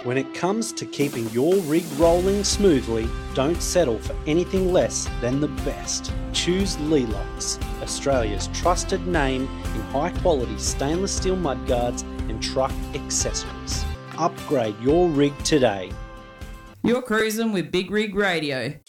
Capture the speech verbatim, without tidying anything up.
When it comes to keeping your rig rolling smoothly, don't settle for anything less than the best. Choose Lelux, Australia's trusted name in high-quality stainless steel mudguards and truck accessories. Upgrade your rig today. You're cruising with Big Rig Radio.